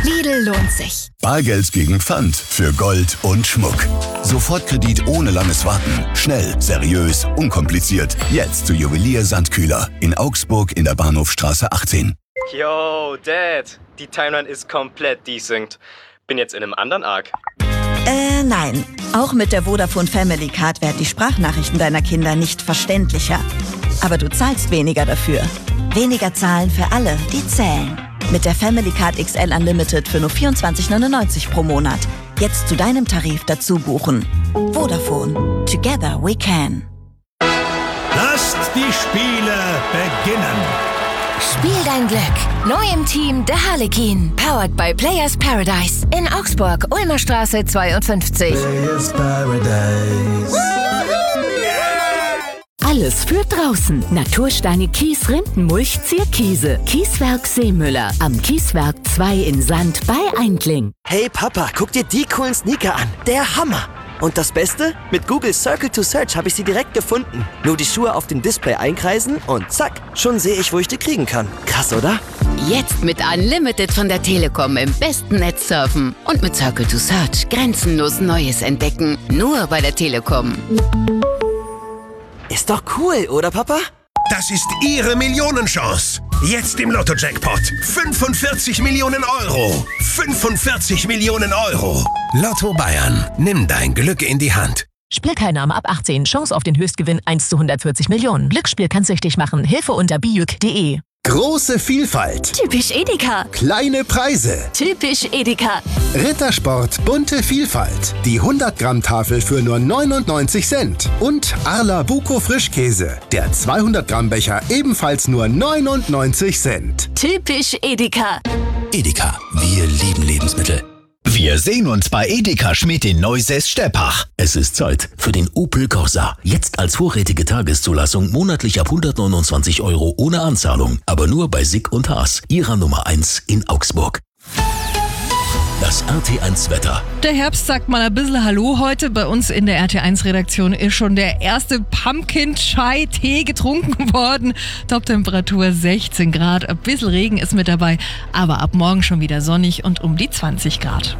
Lidl lohnt sich. Bargeld gegen Pfand für Gold und Schmuck. Sofortkredit ohne langes Warten. Schnell, seriös, unkompliziert. Jetzt zu Juwelier Sandkühler in Augsburg in der Bahnhofstraße 18. Yo, Dad. Die Timeline ist komplett desynced. Bin jetzt in einem anderen Arc. Nein. Auch mit der Vodafone Family Card werden die Sprachnachrichten deiner Kinder nicht verständlicher. Aber du zahlst weniger dafür. Weniger zahlen für alle, die zählen. Mit der Family Card XL Unlimited für nur 24,99 pro Monat. Jetzt zu deinem Tarif dazu buchen. Vodafone. Together we can. Lasst die Spiele beginnen. Spiel dein Glück. Neu im Team der Harlekin. Powered by Players Paradise. In Augsburg, Ulmer Straße 52. Players Paradise. Alles für draußen. Natursteine, Kies, Rindenmulch, Zierkiese. Kieswerk Seemüller. Am Kieswerk 2 in Sand bei Eindling. Hey Papa, guck dir die coolen Sneaker an. Der Hammer. Und das Beste? Mit Google Circle to Search habe ich sie direkt gefunden. Nur die Schuhe auf dem Display einkreisen und zack, schon sehe ich, wo ich die kriegen kann. Krass, oder? Jetzt mit Unlimited von der Telekom im besten Netz surfen. Und mit Circle to Search grenzenlos Neues entdecken. Nur bei der Telekom. Ist doch cool, oder Papa? Das ist Ihre Millionenchance. Jetzt im Lotto-Jackpot. 45 Millionen Euro. 45 Millionen Euro. Lotto Bayern. Nimm dein Glück in die Hand. Spielteilnahme ab 18. Chance auf den Höchstgewinn 1 zu 140 Millionen. Glücksspiel kann süchtig machen. Hilfe unter bijuk.de. Große Vielfalt. Typisch Edeka. Kleine Preise. Typisch Edeka. Rittersport bunte Vielfalt. Die 100-Gramm-Tafel für nur 99 Cent. Und Arla Buko Frischkäse. Der 200-Gramm-Becher ebenfalls nur 99 Cent. Typisch Edeka. Edeka, wir lieben Lebensmittel. Wir sehen uns bei Edeka Schmidt in Neusäß-Steppach. Es ist Zeit für den Opel Corsa. Jetzt als vorrätige Tageszulassung monatlich ab 129 € ohne Anzahlung. Aber nur bei Sick und Haas, ihrer Nummer 1 in Augsburg. Das RT1-Wetter. Der Herbst sagt mal ein bisschen Hallo heute. Bei uns in der RT1-Redaktion ist schon der erste Pumpkin-Chai-Tee getrunken worden. Toptemperatur 16 Grad. Ein bisschen Regen ist mit dabei, aber ab morgen schon wieder sonnig und um die 20 Grad.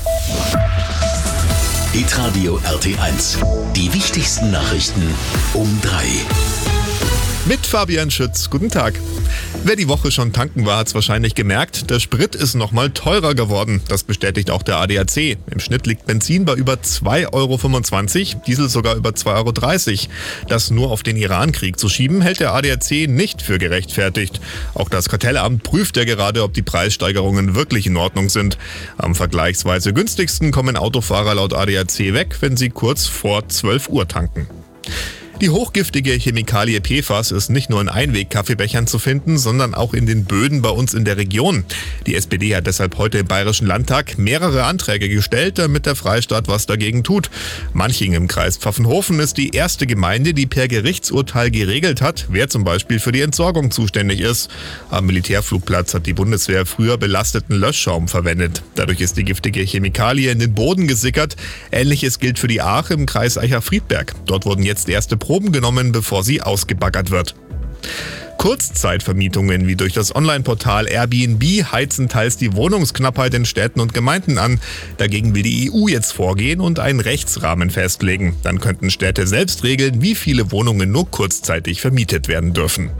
Hitradio RT1. Die wichtigsten Nachrichten um 3. Mit Fabian Schütz. Guten Tag. Wer die Woche schon tanken war, hat es wahrscheinlich gemerkt, der Sprit ist nochmal teurer geworden. Das bestätigt auch der ADAC. Im Schnitt liegt Benzin bei über 2,25 €, Diesel sogar über 2,30 €. Das nur auf den Irankrieg zu schieben, hält der ADAC nicht für gerechtfertigt. Auch das Kartellamt prüft ja gerade, ob die Preissteigerungen wirklich in Ordnung sind. Am vergleichsweise günstigsten kommen Autofahrer laut ADAC weg, wenn sie kurz vor 12 Uhr tanken. Die hochgiftige Chemikalie PFAS ist nicht nur in Einweg-Kaffeebechern zu finden, sondern auch in den Böden bei uns in der Region. Die SPD hat deshalb heute im Bayerischen Landtag mehrere Anträge gestellt, damit der Freistaat was dagegen tut. Manching im Kreis Pfaffenhofen ist die erste Gemeinde, die per Gerichtsurteil geregelt hat, wer zum Beispiel für die Entsorgung zuständig ist. Am Militärflugplatz hat die Bundeswehr früher belasteten Löschschaum verwendet. Dadurch ist die giftige Chemikalie in den Boden gesickert. Ähnliches gilt für die Aach im Kreis Eicher-Friedberg. Dort wurden jetzt erste Proben genommen, bevor sie ausgebaggert wird. Kurzzeitvermietungen wie durch das Online-Portal Airbnb heizen teils die Wohnungsknappheit in Städten und Gemeinden an. Dagegen will die EU jetzt vorgehen und einen Rechtsrahmen festlegen. Dann könnten Städte selbst regeln, wie viele Wohnungen nur kurzzeitig vermietet werden dürfen.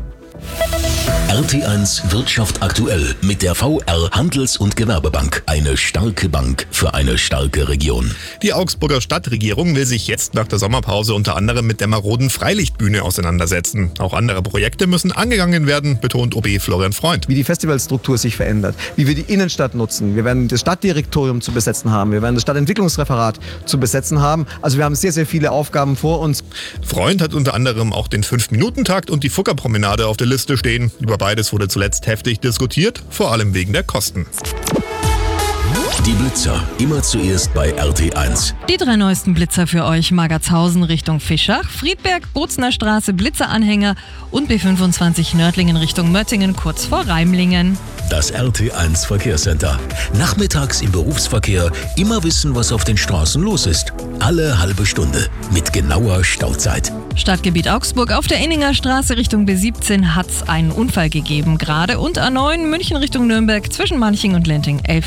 RT1 Wirtschaft aktuell mit der VR Handels- und Gewerbebank. Eine starke Bank für eine starke Region. Die Augsburger Stadtregierung will sich jetzt nach der Sommerpause unter anderem mit der maroden Freilichtbühne auseinandersetzen. Auch andere Projekte müssen angegangen werden, betont OB Florian Freund. Wie die Festivalstruktur sich verändert, wie wir die Innenstadt nutzen. Wir werden das Stadtdirektorium zu besetzen haben, wir werden das Stadtentwicklungsreferat zu besetzen haben. Also wir haben sehr, sehr viele Aufgaben vor uns. Freund hat unter anderem auch den 5-Minuten-Takt und die Fuggerpromenade auf der Liste stehen. Über beides wurde zuletzt heftig diskutiert, vor allem wegen der Kosten. Die Blitzer, immer zuerst bei RT1. Die 3 neuesten Blitzer für euch: Magertshausen Richtung Fischach, Friedberg, Bozner Straße, Blitzeranhänger und B25 Nördlingen Richtung Möttingen, kurz vor Reimlingen. Das RT1 Verkehrscenter. Nachmittags im Berufsverkehr immer wissen, was auf den Straßen los ist. Alle halbe Stunde mit genauer Stauzeit. Stadtgebiet Augsburg: auf der Inninger Straße Richtung B17 hat's einen Unfall gegeben gerade, und A9 München Richtung Nürnberg zwischen Manching und Lenting 11